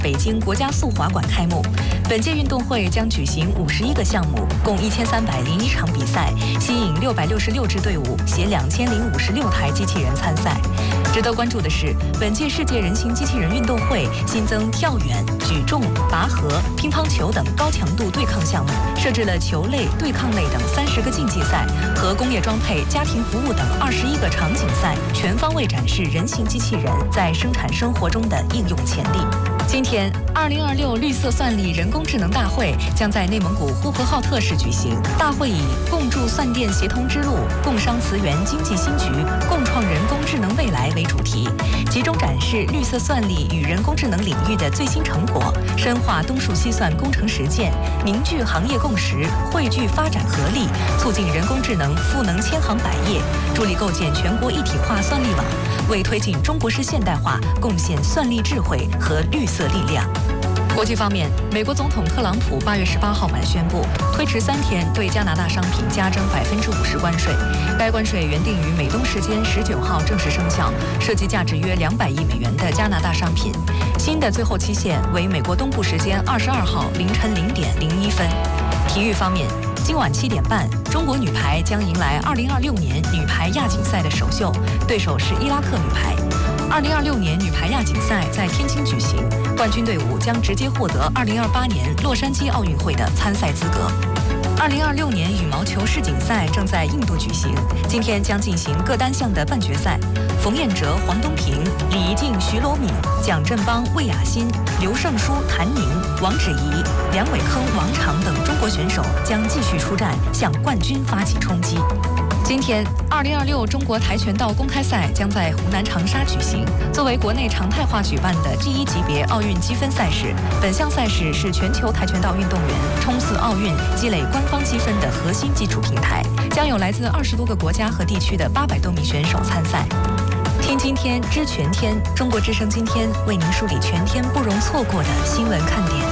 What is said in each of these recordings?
北京国家速滑馆开幕。本届运动会将举行51个项目，共1301场比赛，吸引666支队伍，携2056台机器人参赛。值得关注的是，本届世界人形机器人运动会新增跳远、举重、拔河、乒乓球等高强度对抗项目，设置了球类、对抗类等30个竞技赛和工业装配、家庭服务等21个场景赛，全方位展示人形机器人在生产生活中的应用潜力。今天，2026绿色算力人工智能大会将在内蒙古呼和浩特市举行。大会以“共筑算电协同之路，共商磁源经济新局，共创人工智能未来”为主题，集中展示绿色算力与人工智能领域的最新成果，深化东数西算工程实践，凝聚行业共识，汇聚发展合力，促进人工智能赋能千行百业，助力构建全国一体化算力网，为推进中国式现代化贡献算力智慧和绿色力量。国际方面，美国总统特朗普8月18号晚宣布，推迟3天对加拿大商品加征50%关税。该关税原定于美东时间19号正式生效，涉及价值约200亿美元的加拿大商品。新的最后期限为美国东部时间22号凌晨0点01分。体育方面，今晚7点半，中国女排将迎来2026年女排亚锦赛的首秀，对手是伊拉克女排。2026年女排亚锦赛在天津举行，冠军队伍将直接获得2028年洛杉矶奥运会的参赛资格。2026年羽毛球世锦赛正在印度举行，今天将进行各单项的半决赛。冯彦哲、黄东萍、李怡静、徐罗敏、蒋振邦、魏雅欣、刘胜书、谭宁、王芷怡、梁伟铿、王昶等中国选手将继续出战，向冠军发起冲击。今天，2026中国跆拳道公开赛将在湖南长沙举行。作为国内常态化举办的G1级别奥运积分赛事，本项赛事是全球跆拳道运动员冲刺奥运、积累官方积分的核心基础平台，将有来自20多个国家和地区的800多名选手参赛。听今天知全天，中国之声今天为您梳理全天不容错过的新闻看点。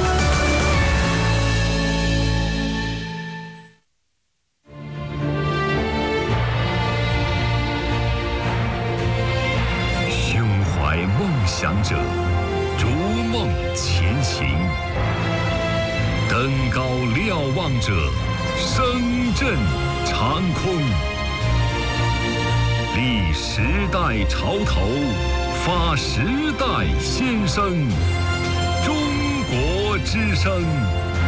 想者逐梦前行，登高瞭望者声震长空。立时代潮头，发时代先声。中国之声